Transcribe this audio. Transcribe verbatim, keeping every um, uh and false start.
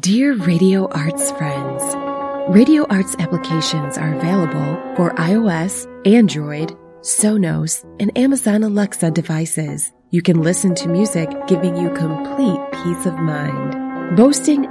Dear Radio Arts friends, Radio Arts applications are available for iOS, Android, Sonos, and Amazon Alexa devices. You can listen to music giving you complete peace of mind. Boasting